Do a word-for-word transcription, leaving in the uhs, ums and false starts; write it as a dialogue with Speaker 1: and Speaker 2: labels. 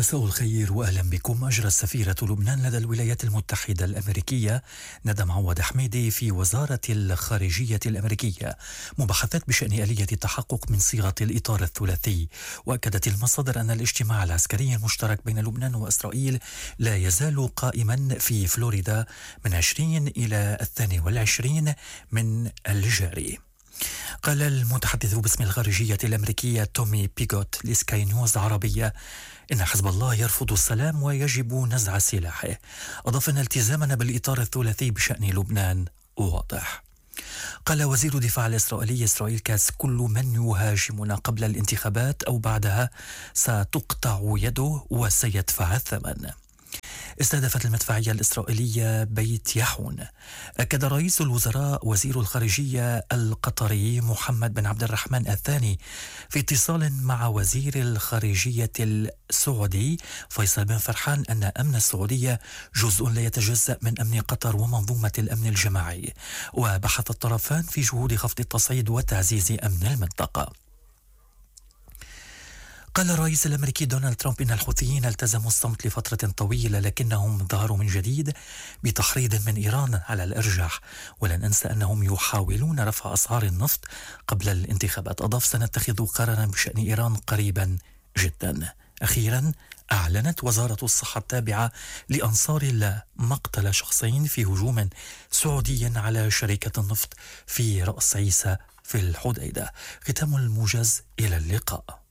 Speaker 1: مساء الخير وأهلا بكم. أجرت سفيرة لبنان لدى الولايات المتحدة الأمريكية ندى معوض حميدي في وزارة الخارجية الأمريكية مباحثات بشأن آلية التحقق من صيغة الإطار الثلاثي. وأكدت المصادر أن الاجتماع العسكري المشترك بين لبنان وإسرائيل لا يزال قائما في فلوريدا من عشرين إلى الثاني والعشرين من الجاري. قال المتحدث باسم الخارجية الأمريكية تومي بيغوت لسكاي نيوز عربية إن حزب الله يرفض السلام ويجب نزع سلاحه. أضاف أن التزامنا بالإطار الثلاثي بشأن لبنان واضح. قال وزير الدفاع الإسرائيلي إسرائيل كاتس: كل من يهاجمنا قبل الانتخابات أو بعدها ستقطع يده وسيدفع الثمن. استهدفت المدفعية الإسرائيلية بيت يحون. أكد رئيس الوزراء وزير الخارجية القطري محمد بن عبد الرحمن الثاني في اتصال مع وزير الخارجية السعودي فيصل بن فرحان أن أمن السعودية جزء لا يتجزأ من أمن قطر ومنظومة الأمن الجماعي، وبحث الطرفان في جهود خفض التصعيد وتعزيز أمن المنطقة. قال الرئيس الأمريكي دونالد ترامب إن الحوثيين التزموا الصمت لفترة طويلة لكنهم ظهروا من جديد بتحريض من إيران على الإرجاح، ولن أنسى أنهم يحاولون رفع أسعار النفط قبل الانتخابات. أضاف: سنتخذ قرارا بشأن إيران قريبا جدا. أخيرا أعلنت وزارة الصحة التابعة لأنصار الله مقتل شخصين في هجوم سعودي على شركة النفط في رأس عيسى في الحديدة. ختام الموجز، إلى اللقاء.